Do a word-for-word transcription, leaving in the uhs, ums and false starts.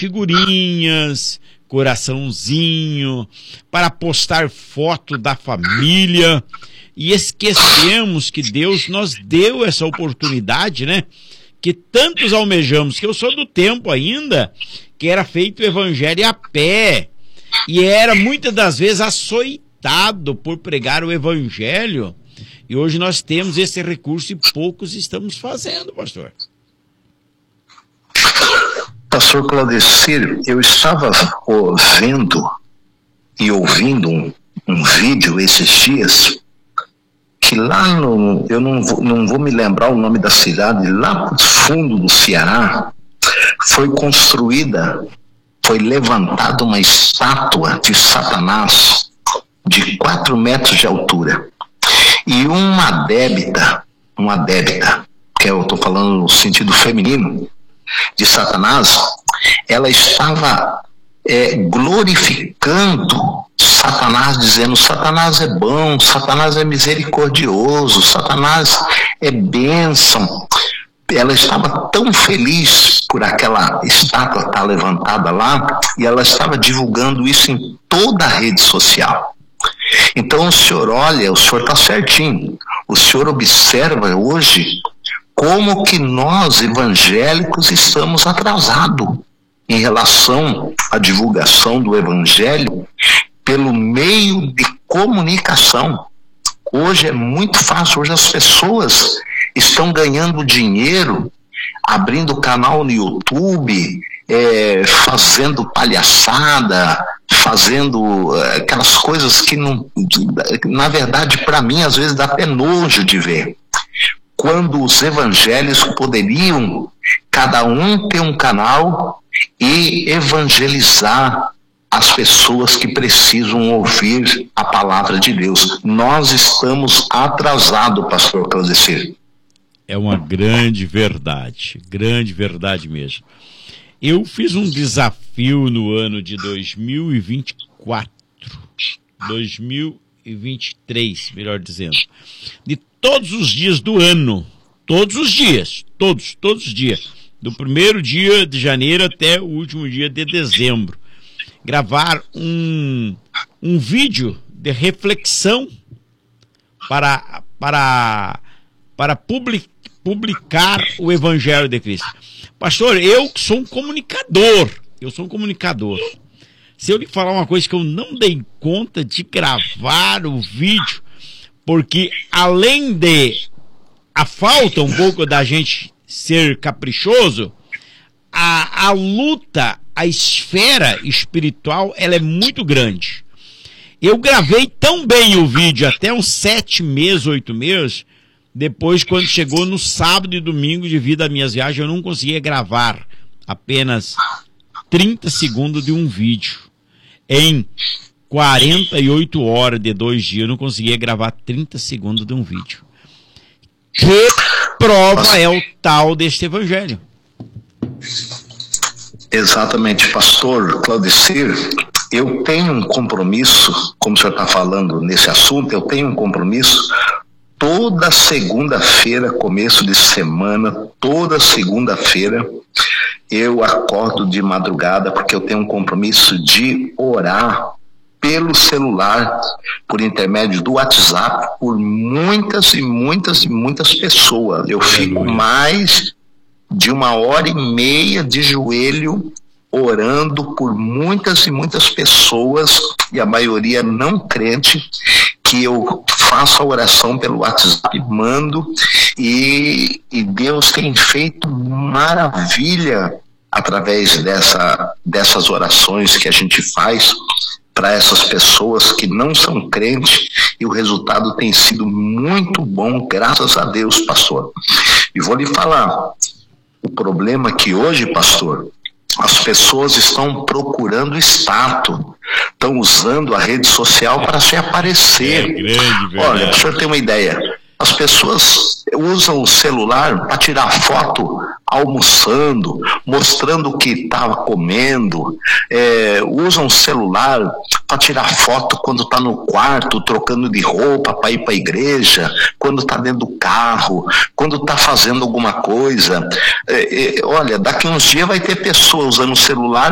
figurinhas, coraçãozinho, para postar foto da família, e esquecemos que Deus nos deu essa oportunidade, né? Que tantos almejamos, que eu sou do tempo ainda, que era feito o evangelho a pé, e era muitas das vezes açoitado por pregar o evangelho, e hoje nós temos esse recurso e poucos estamos fazendo, pastor. Pastor Claudecir, eu estava oh, vendo e ouvindo um, um vídeo esses dias, que lá no, eu não vou, não vou me lembrar o nome da cidade, lá no fundo do Ceará, foi construída, foi levantada uma estátua de Satanás de quatro metros de altura. E uma débita, uma débita, que eu estou falando no sentido feminino, de Satanás, ela estava é, glorificando Satanás, dizendo: Satanás é bom, Satanás é misericordioso, Satanás é bênção. Ela estava tão feliz por aquela estátua estar levantada lá, e ela estava divulgando isso em toda a rede social. Então o senhor olha, o senhor está certinho, o senhor observa hoje como que nós evangélicos estamos atrasados em relação à divulgação do evangelho pelo meio de comunicação. Hoje é muito fácil, hoje as pessoas estão ganhando dinheiro, abrindo canal no YouTube, é, fazendo palhaçada, fazendo é, aquelas coisas que, não, na verdade, para mim, às vezes dá até nojo de ver. Quando os evangélicos poderiam, cada um ter um canal e evangelizar as pessoas que precisam ouvir a palavra de Deus. Nós estamos atrasados, pastor Claudecir. É uma grande verdade, grande verdade mesmo. Eu fiz um desafio no ano de dois mil e vinte e quatro, dois mil e vinte e três, melhor dizendo, de todos os dias do ano, todos os dias, todos, todos os dias, do primeiro dia de janeiro até o último dia de dezembro, gravar um, um vídeo de reflexão para, para, para public, publicar o Evangelho de Cristo. Pastor, eu sou um comunicador, eu sou um comunicador. Se eu lhe falar uma coisa que eu não dei conta de gravar o vídeo, porque além de a falta um pouco da gente ser caprichoso, a, a luta, a esfera espiritual, ela é muito grande. Eu gravei tão bem o vídeo até uns sete meses, oito meses, depois quando chegou no sábado e domingo devido às minhas viagens, eu não conseguia gravar apenas trinta segundos de um vídeo. Em quarenta e oito horas de dois dias, eu não conseguia gravar trinta segundos de um vídeo. Que prova é o tal deste evangelho? Exatamente, pastor Claudecir. Eu tenho um compromisso, como o senhor está falando nesse assunto, eu tenho um compromisso toda segunda-feira, começo de semana, toda segunda-feira, eu acordo de madrugada porque eu tenho um compromisso de orar pelo celular, por intermédio do WhatsApp, por muitas e muitas e muitas pessoas. Eu fico mais de uma hora e meia de joelho orando por muitas e muitas pessoas, e a maioria não crente, que eu faço a oração pelo WhatsApp, mando, e, e Deus tem feito maravilha através dessa, dessas orações que a gente faz para essas pessoas que não são crentes, e o resultado tem sido muito bom, graças a Deus, pastor. E vou lhe falar, o problema é que hoje, pastor, as pessoas estão procurando status, estão usando a rede social para se aparecer. É grande, olha, para o senhor ter uma ideia, as pessoas usam o celular para tirar foto almoçando, mostrando o que estava comendo, é, usam o celular para tirar foto quando está no quarto, trocando de roupa para ir para a igreja, quando está dentro do carro, quando está fazendo alguma coisa. É, é, olha, daqui uns dias vai ter pessoas usando o celular